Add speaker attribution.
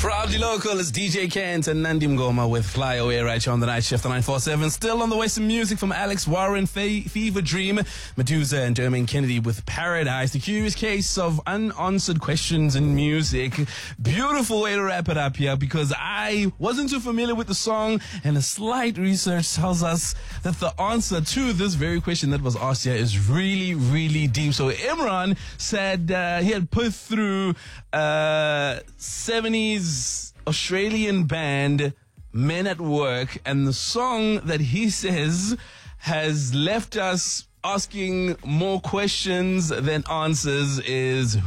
Speaker 1: Proudly local is DJ Kent and Nandi Mngoma with Fly Away right here on the night shift, the 947. Still on the way, some music from Alex Warren, Fever Dream, Medusa and Jermaine Kennedy with Paradise. The curious case of unanswered questions in music. Beautiful way to wrap it up here, because I wasn't too familiar with the song, and a slight research tells us that the answer to this very question that was asked here is really, really deep. So Imran said he had put through 70s Australian band Men at Work, and the song that he says has left us asking more questions than answers is